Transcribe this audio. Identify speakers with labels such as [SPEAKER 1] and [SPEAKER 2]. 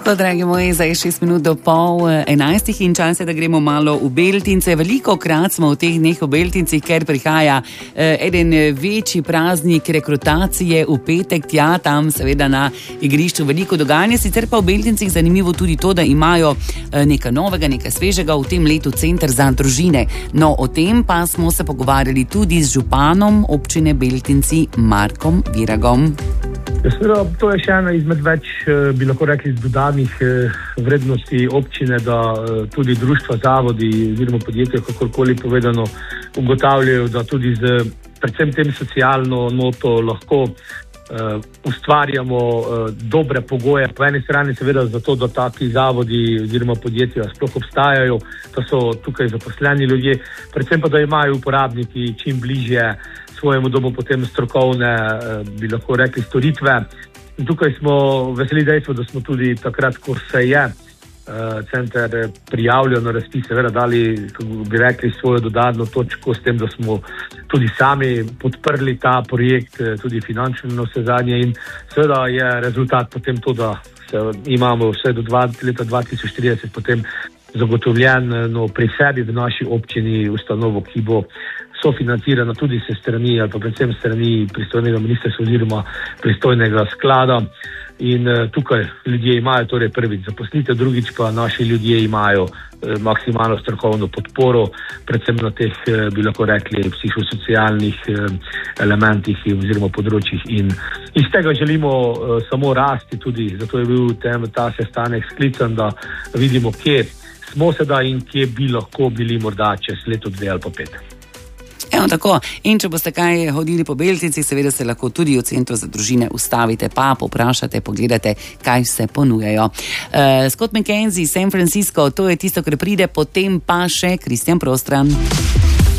[SPEAKER 1] Tako, dragi moji, zdaj je 6 minut do 10:30 in čas je, da gremo malo v Beltince. Veliko krat smo v teh dneh v Beltincih, ker prihaja eden večji praznik rekrutacije v petek, tja, tam seveda na igrišču veliko dogajanja. Sicer pa v Beltincih zanimivo tudi to, da imajo nekaj novega, nekaj svežega v tem letu Center za družine. No, o tem pa smo se pogovarjali tudi z županom občine Beltinci Markom Viragom.
[SPEAKER 2] To je še ena izmed več, bi lahko rekli, dodanih vrednosti občine, da tudi društva, zavodi oziroma podjetja, kakorkoli povedano, ugotavljajo, da tudi z predvsem tem socialno noto lahko ustvarjamo dobre pogoje. Po eni strani seveda zato, da taki zavodi oziroma podjetja sploh obstajajo, da so tukaj zaposleni ljudje, predvsem pa, da imajo uporabniki čim bližje svojemu domu potem strokovne, bi lahko rekli, storitve. In tukaj smo veseli dejstvo, da smo tudi takrat, ko se je center prijavljal na razpis, seveda dali, bi rekli, svojo dodatno točko s tem, da smo tudi sami podprli ta projekt, tudi finančno vsezadnje, in seveda je rezultat potem to, da imamo vse do leta 2040 potem zagotovljeno pri sebi v naši občini ustanovo, ki bo sofinancirana tudi se strani ali pa predvsem strani pristojnega ministrstva oziroma pristojnega sklada. In tukaj ljudje imajo torej prvič zaposlitev, drugič pa naši ljudje imajo maksimalno strokovno podporo, predvsem na teh, bi lahko rekli, psihosocialnih elementih oziroma področjih. In iz tega želimo samo rasti tudi, zato je bil ta sestanek sklican, da vidimo, kje smo sedaj in kje bi lahko bili morda čez leto 2 ali pa 5.
[SPEAKER 1] Evo tako, in če boste kaj hodili po Beltincih, seveda se lahko tudi v Centru za družine ustavite, pa poprašate, pogledate, kaj se ponujajo. Scott McKenzie, San Francisco, to je tisto, kar pride, potem pa še Kristjan Prostran.